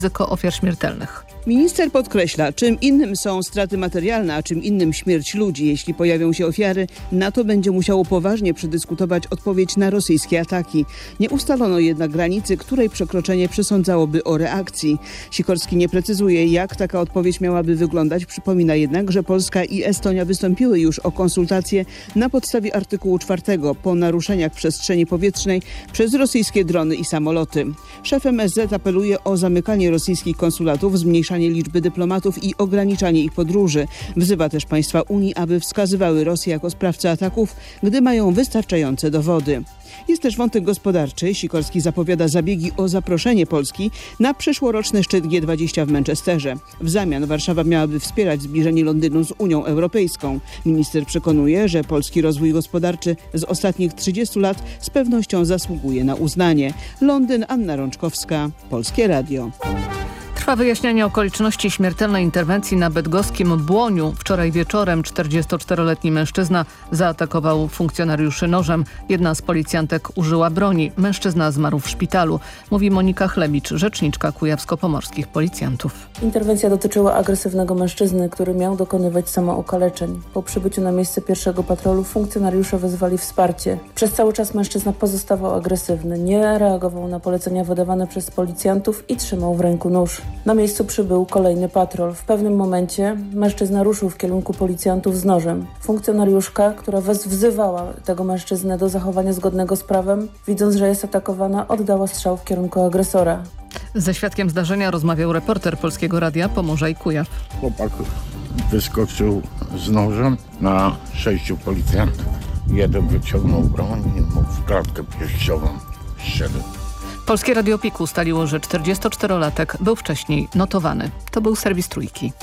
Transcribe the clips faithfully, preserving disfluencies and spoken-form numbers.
ryzyko ofiar śmiertelnych. Minister podkreśla, czym innym są straty materialne, a czym innym śmierć ludzi. Jeśli pojawią się ofiary, NATO będzie musiało poważnie przedyskutować odpowiedź na rosyjskie ataki. Nie ustalono jednak granicy, której przekroczenie przesądzałoby o reakcji. Sikorski nie precyzuje, jak taka odpowiedź miałaby wyglądać. Przypomina jednak, że Polska i Estonia wystąpiły już o konsultacje na podstawie artykułu czwartego po naruszeniach przestrzeni powietrznej przez rosyjskie drony i samoloty. Szef M S Z apeluje o zamykanie rosyjskich konsulatów, zmniejszanie liczby dyplomatów i ograniczanie ich podróży. Wzywa też państwa Unii, aby wskazywały Rosję jako sprawcę ataków, gdy mają wystarczające dowody. Jest też wątek gospodarczy. Sikorski zapowiada zabiegi o zaproszenie Polski na przyszłoroczny szczyt G dwadzieścia w Manchesterze. W zamian Warszawa miałaby wspierać zbliżenie Londynu z Unią Europejską. Minister przekonuje, że polski rozwój gospodarczy z ostatnich trzydziestu lat z pewnością zasługuje na uznanie. Londyn, Anna Rączkowska, Polskie Radio. Trwa wyjaśnianie okoliczności śmiertelnej interwencji na bydgoskim Błoniu. Wczoraj wieczorem czterdziestoczteroletni mężczyzna zaatakował funkcjonariuszy nożem. Jedna z policjantek użyła broni. Mężczyzna zmarł w szpitalu. Mówi Monika Chlebicz, rzeczniczka kujawsko-pomorskich policjantów. Interwencja dotyczyła agresywnego mężczyzny, który miał dokonywać samookaleczeń. Po przybyciu na miejsce pierwszego patrolu funkcjonariusze wezwali wsparcie. Przez cały czas mężczyzna pozostawał agresywny, nie reagował na polecenia wydawane przez policjantów i trzymał w ręku nóż. Na miejscu przybył kolejny patrol. W pewnym momencie mężczyzna ruszył w kierunku policjantów z nożem. Funkcjonariuszka, która wzywała tego mężczyznę do zachowania zgodnego z prawem, widząc, że jest atakowana, oddała strzał w kierunku agresora. Ze świadkiem zdarzenia rozmawiał reporter Polskiego Radia Pomorza i Kujaw. Chłopak wyskoczył z nożem na sześciu policjantów. Jeden wyciągnął broń i mu w klatkę piersiową strzelił. Polskie Radio P I K ustaliło, że czterdziestoczterolatek był wcześniej notowany. To był serwis Trójki.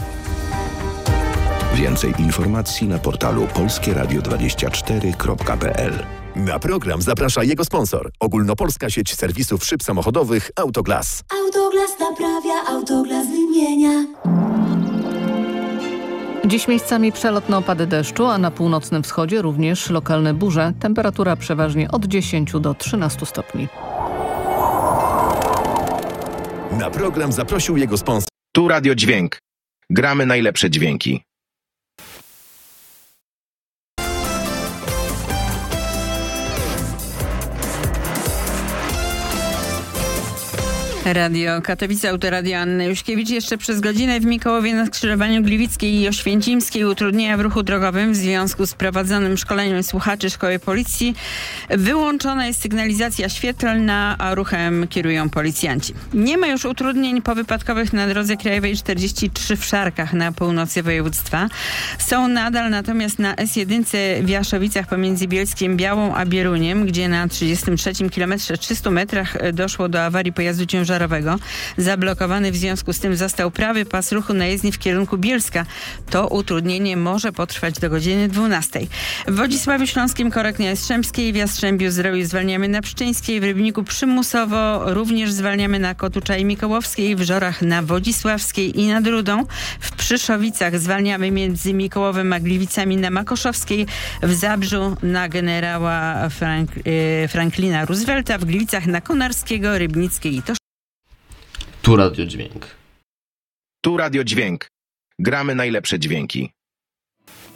Więcej informacji na portalu polskie radio dwadzieścia cztery kropka p l. Na program zaprasza jego sponsor. Ogólnopolska sieć serwisów szyb samochodowych Autoglas. Autoglas naprawia, Autoglas wymienia. Dziś miejscami przelotne opady deszczu, a na północnym wschodzie również lokalne burze. Temperatura przeważnie od dziesięciu do trzynastu stopni. Na program zaprosił jego sponsor. Tu Radio Dźwięk. Gramy najlepsze dźwięki. Radio Katowice, autoradio Anny Juśkiewicz. Jeszcze przez godzinę w Mikołowie na skrzyżowaniu Gliwickiej i Oświęcimskiej utrudnienia w ruchu drogowym w związku z prowadzonym szkoleniem słuchaczy Szkoły Policji. Wyłączona jest sygnalizacja świetlna, a ruchem kierują policjanci. Nie ma już utrudnień powypadkowych na drodze krajowej czterdzieści trzy w Szarkach na północy województwa. Są nadal natomiast na S jeden w Jaszowicach pomiędzy Bielskiem Białą a Bieruniem, gdzie na trzydziestym trzecim kilometrze trzystu metrach doszło do awarii pojazdu ciężarowego. Zablokowany w związku z tym został prawy pas ruchu na jezdni w kierunku Bielska. To utrudnienie może potrwać do godziny dwunastej. W Wodzisławiu Śląskim, Koreknie Jastrzębskiej, w Jastrzębiu Zdroju zwalniamy na Pszczyńskiej, w Rybniku przymusowo również zwalniamy na Kotucza i Mikołowskiej, w Żorach na Wodzisławskiej i nad Rudą. W Przyszowicach zwalniamy między Mikołowem a Gliwicami na Makoszowskiej, w Zabrzu na generała Frank, e, Franklina Roosevelta, w Gliwicach na Konarskiego, Rybnickiej i Tosz. Tu Radio Dźwięk. Tu Radio Dźwięk. Gramy najlepsze dźwięki.